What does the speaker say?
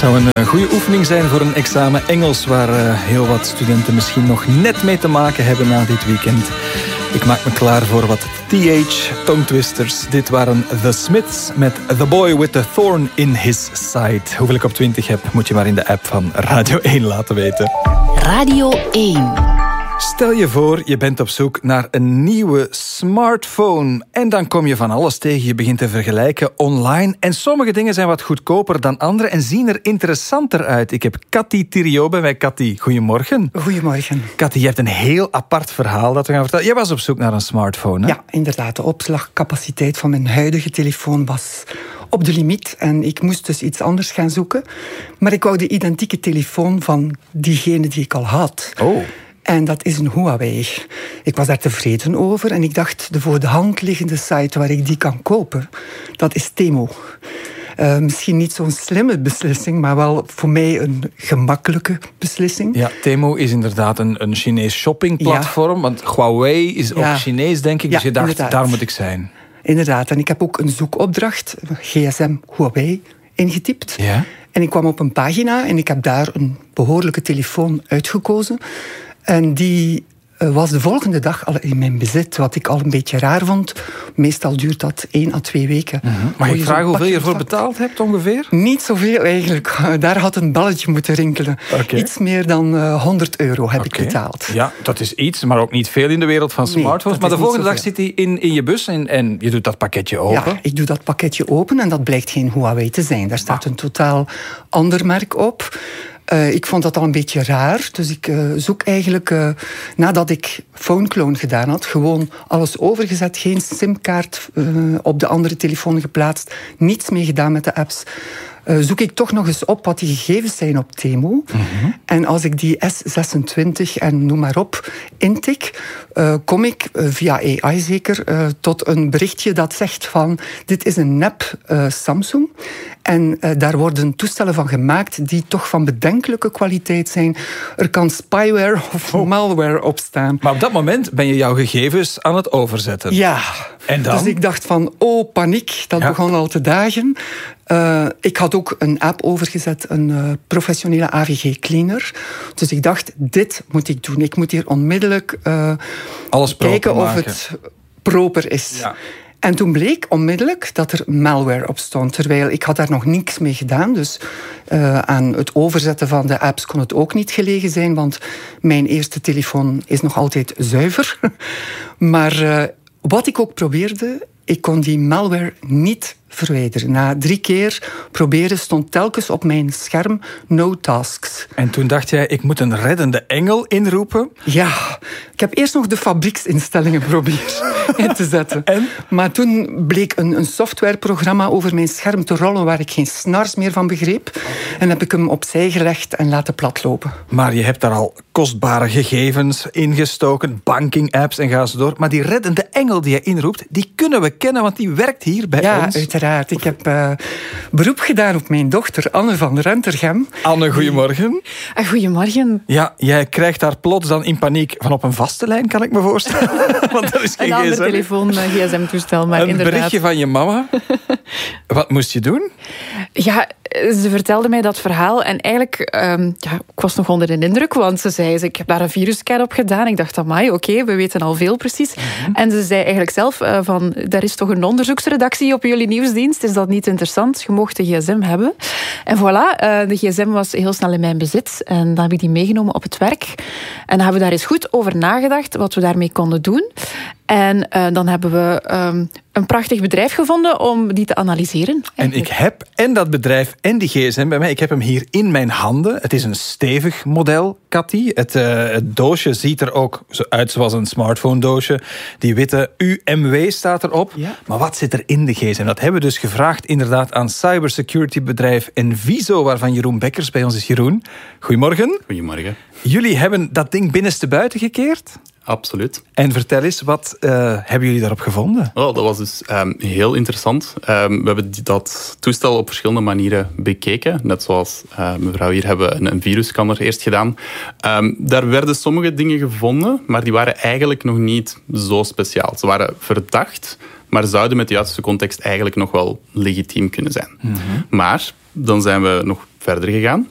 zou een goede oefening zijn voor een examen Engels, waar heel wat studenten misschien nog net mee te maken hebben na dit weekend. Ik maak me klaar voor wat TH-tongtwisters. Dit waren The Smiths met The Boy with the Thorn in His Side. Hoeveel ik op 20 heb, moet je maar in de app van Radio 1 laten weten. Radio 1. Stel je voor, je bent op zoek naar een nieuwe smartphone. En dan kom je van alles tegen. Je begint te vergelijken online. En sommige dingen zijn wat goedkoper dan andere en zien er interessanter uit. Ik heb Cathy Thiriot bij mij. Cathy, goedemorgen. Goedemorgen. Cathy, je hebt een heel apart verhaal dat we gaan vertellen. Jij was op zoek naar een smartphone, hè? Ja, inderdaad. De opslagcapaciteit van mijn huidige telefoon was op de limiet. En ik moest dus iets anders gaan zoeken. Maar ik wou de identieke telefoon van diegene die ik al had. Oh. En dat is een Huawei. Ik was daar tevreden over en ik dacht, de voor de hand liggende site waar ik die kan kopen, dat is Temu. Misschien niet zo'n slimme beslissing, maar wel voor mij een gemakkelijke beslissing. Ja, Temu is inderdaad een Chinees shoppingplatform, want Huawei is ook Chinees, denk ik. Dus je dacht, inderdaad, daar moet ik zijn. Inderdaad, en ik heb ook een zoekopdracht, GSM Huawei, ingetypt. Ja. En ik kwam op een pagina en ik heb daar een behoorlijke telefoon uitgekozen. En die was de volgende dag al in mijn bezit, wat ik al een beetje raar vond. Meestal duurt dat 1 à 2 weken. Mm-hmm. Mag ik vragen hoeveel je ervoor betaald hebt ongeveer? Niet zoveel eigenlijk. Daar had een belletje moeten rinkelen. Okay. Iets meer dan €100 heb ik betaald. Ja, dat is iets, maar ook niet veel in de wereld van smartphones. Maar de volgende dag zit hij in je bus en je doet dat pakketje open. Ja, ik doe dat pakketje open en dat blijkt geen Huawei te zijn. Daar staat een totaal ander merk op. Ik vond dat al een beetje raar. Dus ik zoek eigenlijk, nadat ik PhoneClone gedaan had, gewoon alles overgezet, geen simkaart op de andere telefoon geplaatst, niets mee gedaan met de apps. Zoek ik toch nog eens op wat die gegevens zijn op Temu. Mm-hmm. En als ik die S26 en noem maar op intik, kom ik via AI zeker tot een berichtje dat zegt van dit is een nep Samsung. En daar worden toestellen van gemaakt die toch van bedenkelijke kwaliteit zijn. Er kan spyware of malware op staan. Maar op dat moment ben je jouw gegevens aan het overzetten. Ja. En dan? Dus ik dacht van, paniek, dat begon al te dagen. Ik had ook een app overgezet, een professionele AVG cleaner. Dus ik dacht, dit moet ik doen. Ik moet hier onmiddellijk kijken of het proper is. Ja. En toen bleek onmiddellijk dat er malware op stond. Terwijl ik had daar nog niks mee gedaan. Dus aan het overzetten van de apps kon het ook niet gelegen zijn. Want mijn eerste telefoon is nog altijd zuiver. Maar wat ik ook probeerde, ik kon die malware niet verwijderen. Na 3 keer proberen stond telkens op mijn scherm no tasks. En toen dacht jij, ik moet een reddende engel inroepen? Ja, ik heb eerst nog de fabrieksinstellingen geprobeerd in te zetten. En? Maar toen bleek een softwareprogramma over mijn scherm te rollen waar ik geen snars meer van begreep. En heb ik hem opzij gelegd en laten platlopen. Maar je hebt daar al kostbare gegevens ingestoken, banking-apps en ga zo door. Maar die reddende engel die je inroept, die kunnen we kennen, want die werkt hier bij ons. Ja, uiteraard. Ik heb beroep gedaan op mijn dochter, Anne van Rentergem. Anne, goedemorgen. Goedemorgen. Ja, jij krijgt daar plots dan in paniek van op een vaste lijn, kan ik me voorstellen. Want er is geen een ander telefoon, gsm-toestel, maar inderdaad. Een berichtje van je mama. Wat moest je doen? Ja, ze vertelde mij dat verhaal en eigenlijk, ik was nog onder de indruk, want ze zei, ik heb daar een virusscan op gedaan. Ik dacht, amai, oké, we weten al veel precies. Mm-hmm. En ze zei eigenlijk zelf van, er is toch een onderzoeksredactie op jullie nieuwsdienst, is dat niet interessant? Je mocht de gsm hebben. En voilà, de gsm was heel snel in mijn bezit en dan heb ik die meegenomen op het werk. En dan hebben we daar eens goed over nagedacht wat we daarmee konden doen. En dan hebben we een prachtig bedrijf gevonden om die te analyseren. Eigenlijk. En ik heb en dat bedrijf en die gsm bij mij. Ik heb hem hier in mijn handen. Het is een stevig model, Cathy. Het doosje ziet er ook zo uit zoals een smartphone doosje. Die witte UMW staat erop. Ja. Maar wat zit er in de gsm? Dat hebben we dus gevraagd inderdaad aan cybersecurity bedrijf Enviso, waarvan Jeroen Bekkers bij ons is. Jeroen, goedemorgen. Goedemorgen. Jullie hebben dat ding binnenstebuiten gekeerd? Absoluut. En vertel eens, wat hebben jullie daarop gevonden? Dat was dus heel interessant. We hebben dat toestel op verschillende manieren bekeken. Net zoals mevrouw hier hebben we een virusscanner eerst gedaan. Daar werden sommige dingen gevonden, maar die waren eigenlijk nog niet zo speciaal. Ze waren verdacht, maar zouden met de juiste context eigenlijk nog wel legitiem kunnen zijn. Mm-hmm. Maar dan zijn we nog verder gegaan.